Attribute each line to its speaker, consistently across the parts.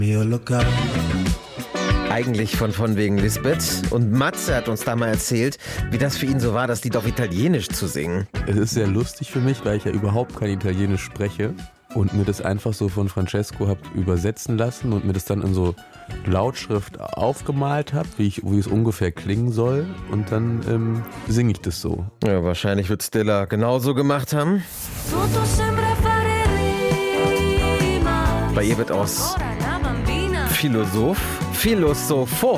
Speaker 1: Eigentlich von wegen Lisbeth. Und Matze hat uns da mal erzählt, wie das für ihn so war, das Lied auf Italienisch zu singen.
Speaker 2: Es ist sehr lustig für mich, weil ich ja überhaupt kein Italienisch spreche und mir das einfach so von Francesco habe übersetzen lassen und mir das dann in so Lautschrift aufgemalt habe, wie es ungefähr klingen soll, und dann singe ich das so.
Speaker 1: Ja, wahrscheinlich wird Stiller genauso gemacht haben. Bei ihr wird aus Filosofo.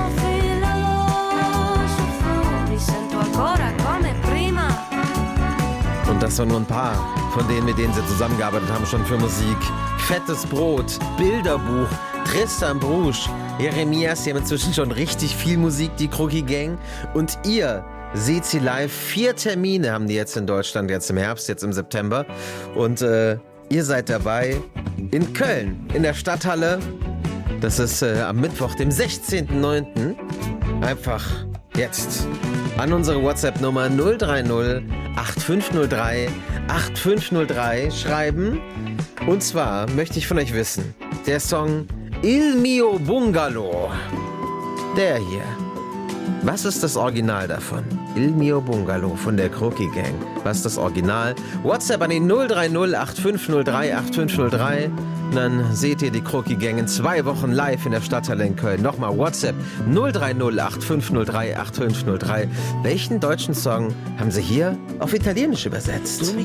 Speaker 1: Und das waren nur ein paar von denen, mit denen sie zusammengearbeitet haben, schon für Musik. Fettes Brot, Bilderbuch, Tristan Brusch, Jeremias, die haben inzwischen schon richtig viel Musik, die Crookie Gang. Und ihr seht sie live. 4 Termine haben die jetzt in Deutschland, jetzt im Herbst, jetzt im September. Und ihr seid dabei in Köln, in der Stadthalle. Das ist am Mittwoch, dem 16.09. Einfach jetzt an unsere WhatsApp-Nummer 030 8503 8503 schreiben. Und zwar möchte ich von euch wissen, der Song Il mio bungalow, der hier. Was ist das Original davon? Il mio bungalow von der Crookie Gang. Was ist das Original? WhatsApp an den 030 8503 8503. Und dann seht ihr die Crookie Gang in 2 Wochen live in der Stadthalle in Köln. Nochmal WhatsApp 030 8503 8503. Welchen deutschen Song haben sie hier auf Italienisch übersetzt?